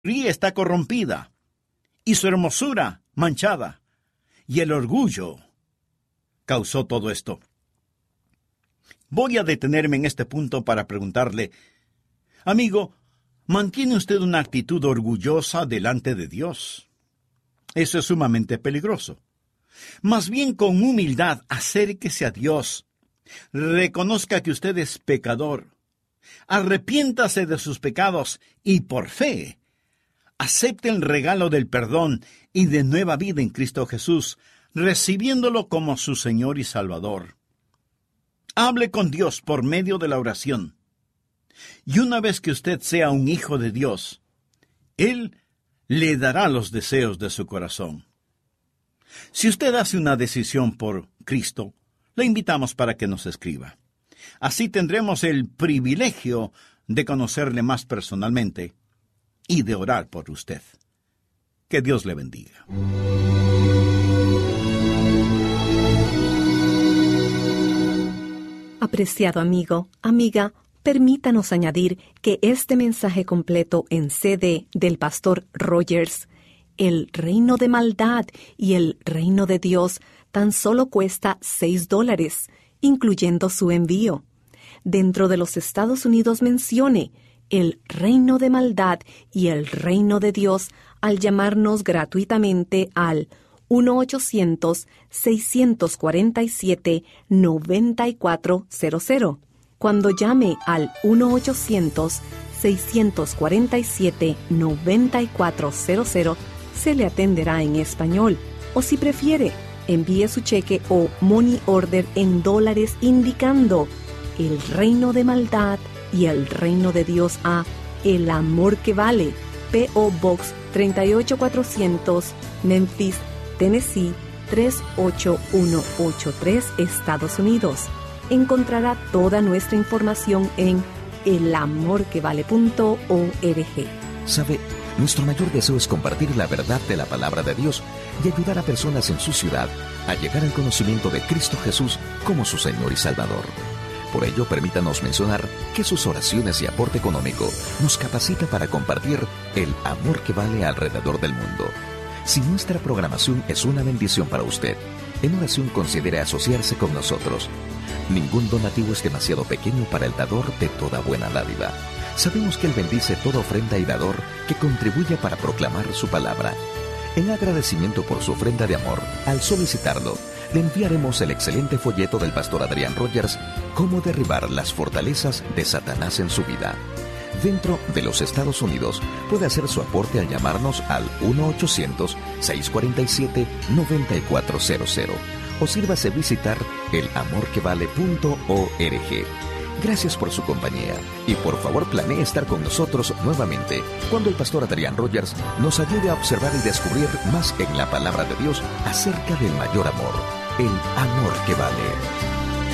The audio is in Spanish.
está corrompida y su hermosura manchada, y el orgullo causó todo esto. Voy a detenerme en este punto para preguntarle, amigo, ¿mantiene usted una actitud orgullosa delante de Dios? Eso es sumamente peligroso. Más bien, con humildad, acérquese a Dios. Reconozca que usted es pecador. Arrepiéntase de sus pecados y, por fe, acepte el regalo del perdón y de nueva vida en Cristo Jesús, recibiéndolo como su Señor y Salvador. Hable con Dios por medio de la oración. Y una vez que usted sea un hijo de Dios, Él le dará los deseos de su corazón. Si usted hace una decisión por Cristo, le invitamos para que nos escriba. Así tendremos el privilegio de conocerle más personalmente y de orar por usted. Que Dios le bendiga. Apreciado amigo, amiga, permítanos añadir que este mensaje completo en CD del pastor Rogers, El reino de maldad y el reino de Dios, tan solo cuesta $6, incluyendo su envío. Dentro de los Estados Unidos mencione el reino de maldad y el reino de Dios al llamarnos gratuitamente al 1-800-647-9400. Cuando llame al 1-800-647-9400, se le atenderá en español. O si prefiere, envíe su cheque o money order en $, indicando el reino de maldad y el reino de Dios a El Amor que Vale, P.O. Box 38400, Memphis, Tennessee 38183, Estados Unidos. Encontrará toda nuestra información en elamorquevale.org. ¿Sabe? Nuestro mayor deseo es compartir la verdad de la palabra de Dios y ayudar a personas en su ciudad a llegar al conocimiento de Cristo Jesús como su Señor y Salvador. Por ello, permítanos mencionar que sus oraciones y aporte económico nos capacita para compartir el amor que vale alrededor del mundo. Si nuestra programación es una bendición para usted, en oración considere asociarse con nosotros. Ningún donativo es demasiado pequeño para el dador de toda buena dádiva. Sabemos que Él bendice toda ofrenda y dador que contribuya para proclamar su palabra. En agradecimiento por su ofrenda de amor, al solicitarlo, le enviaremos el excelente folleto del pastor Adrián Rogers, Cómo derribar las fortalezas de Satanás en su vida. Dentro de los Estados Unidos, puede hacer su aporte al llamarnos al 1-800-647-9400 o sírvase visitar elamorquevale.org. Gracias por su compañía y por favor planee estar con nosotros nuevamente cuando el pastor Adrián Rogers nos ayude a observar y descubrir más en la palabra de Dios acerca del mayor amor, el amor que vale.